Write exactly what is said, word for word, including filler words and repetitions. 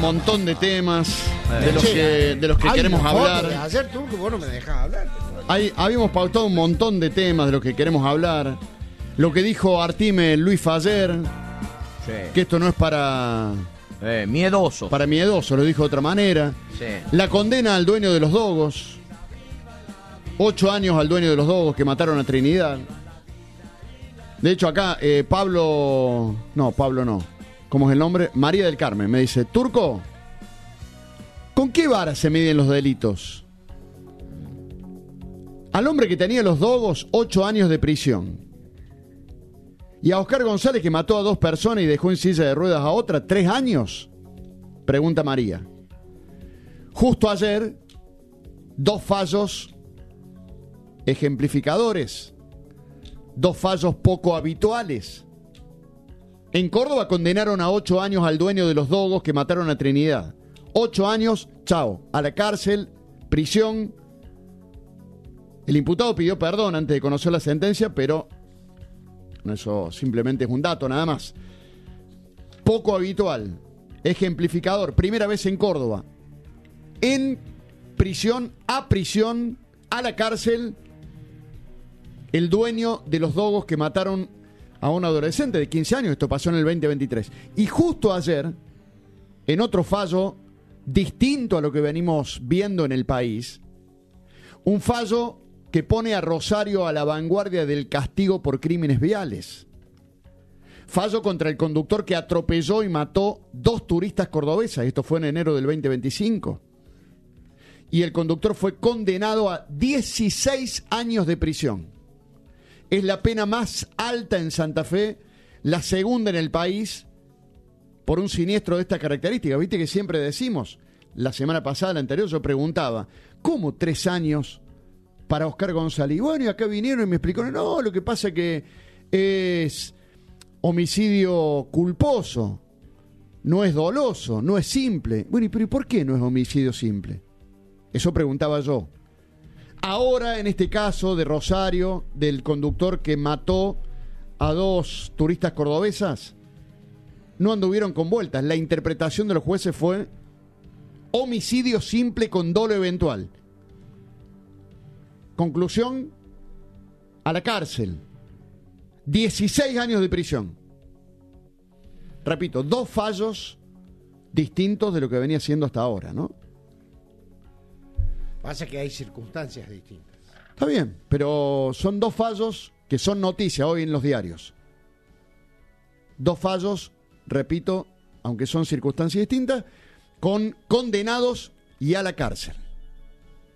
montón de temas Eh. de los Che, que, de los que hay queremos una foto hablar. de ayer tú que vos no me dejás hablar. Hay, habíamos pautado un montón de temas de los que queremos hablar. Lo que dijo Artime Luis ayer, Sí. que esto no es para, Eh, miedoso. para miedoso, lo dijo de otra manera. Sí. La condena al dueño de los Dogos. Ocho años al dueño de los Dogos que mataron a Trinidad. De hecho, acá eh, Pablo... No, Pablo no. ¿Cómo es el nombre? María del Carmen. Me dice, Turco, ¿con qué vara se miden los delitos? Al hombre que tenía los Dogos, ocho años de prisión. Y a Oscar González, que mató a dos personas y dejó en silla de ruedas a otra, tres años. Pregunta María. Justo ayer, dos fallos ejemplificadores, dos fallos poco habituales. En Córdoba condenaron a ocho años al dueño de los Dogos que mataron a Trinidad. Ocho años, chao, a la cárcel, prisión. El imputado pidió perdón antes de conocer la sentencia, pero eso simplemente es un dato, nada más. Poco habitual, ejemplificador, primera vez en Córdoba. En prisión, a prisión, a la cárcel, el dueño de los Dogos que mataron a un adolescente de quince años. Esto pasó en el veinte veintitrés. Y justo ayer, en otro fallo distinto a lo que venimos viendo en el país, un fallo que pone a Rosario a la vanguardia del castigo por crímenes viales. Fallo contra el conductor que atropelló y mató dos turistas cordobesas. Esto fue en enero del veinte veinticinco. Y el conductor fue condenado a dieciséis años de prisión. Es la pena más alta en Santa Fe, la segunda en el país, por un siniestro de esta característica. Viste que siempre decimos, la semana pasada, la anterior, yo preguntaba, ¿cómo tres años para Oscar González? Y bueno, y acá vinieron y me explicaron, no, lo que pasa es que es homicidio culposo, no es doloso, no es simple. Bueno, pero ¿y por qué no es homicidio simple? Eso preguntaba yo. Ahora, en este caso de Rosario, del conductor que mató a dos turistas cordobesas, no anduvieron con vueltas. La interpretación de los jueces fue homicidio simple con dolo eventual. Conclusión, a la cárcel. dieciséis años de prisión. Repito, dos fallos distintos de lo que venía siendo hasta ahora, ¿no? Pasa que hay circunstancias distintas. Está bien, pero son dos fallos que son noticia hoy en los diarios. Dos fallos, repito, aunque son circunstancias distintas, con condenados y a la cárcel.